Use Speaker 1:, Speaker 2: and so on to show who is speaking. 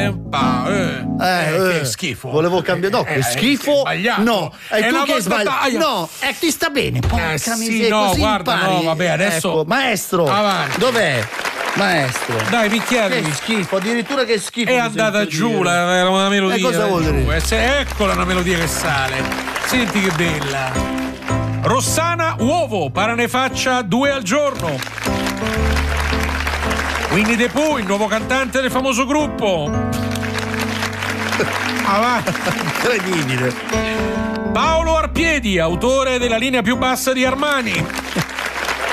Speaker 1: Che schifo.
Speaker 2: Volevo cambiare. No, che schifo.
Speaker 1: Sbagliato.
Speaker 2: È tu che sbagli. No, ti sta bene. Porca miseria,
Speaker 1: no,
Speaker 2: così
Speaker 1: guarda,
Speaker 2: impari.
Speaker 1: no, vabbè, adesso.
Speaker 2: Ecco, maestro.
Speaker 1: Avanti.
Speaker 2: Dov'è? Maestro.
Speaker 1: Dai, picchiami.
Speaker 2: Che schifo, addirittura che schifo.
Speaker 1: È andata giù, era una melodia.
Speaker 2: Cosa vuol dire?
Speaker 1: Eccola una melodia che sale. Senti che bella. Rossana Uovo, ne faccia 2 al giorno. Winnie the Pooh, il nuovo cantante del famoso gruppo. Avanti.
Speaker 2: Incredibile.
Speaker 1: Paolo Arpiedi, autore della linea più bassa di Armani.